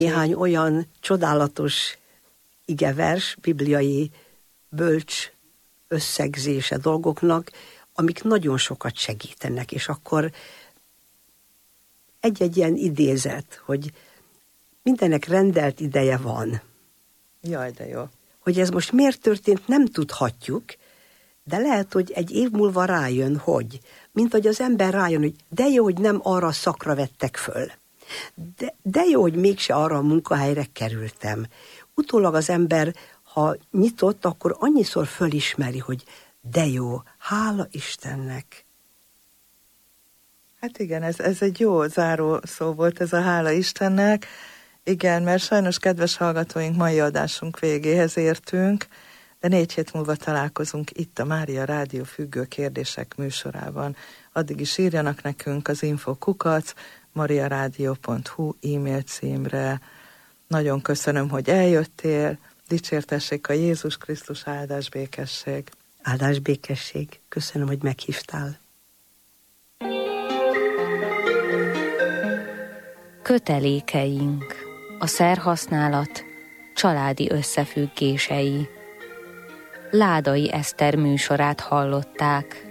Néhány olyan csodálatos igevers, bibliai bölcs összegzése dolgoknak, amik nagyon sokat segítenek, és akkor egy-egy ilyen idézet, hogy mindennek rendelt ideje van. Jaj, de jó. Hogy ez most miért történt, nem tudhatjuk, de lehet, hogy egy év múlva rájön, hogy, mint hogy az ember rájön, hogy de jó, hogy nem arra a szakra vettek föl. De jó, hogy mégse arra a munkahelyre kerültem. Utólag az ember, ha nyitott, akkor annyiszor fölismeri, hogy de jó, hála Istennek. Hát igen, ez egy jó záró szó volt, ez a hála Istennek. Igen, mert sajnos, kedves hallgatóink, mai adásunk végéhez értünk, de 4 hét múlva találkozunk itt a Mária Rádió Függő Kérdések műsorában. Addig is írjanak nekünk az info@mariaradio.hu e-mail címre. Nagyon köszönöm, hogy eljöttél. Dicsértessék a Jézus Krisztus, áldás, békesség. Áldás, békesség. Köszönöm, hogy meghívtál. Kötelékeink. A szerhasználat családi összefüggései. Ládai Eszter műsorát hallották.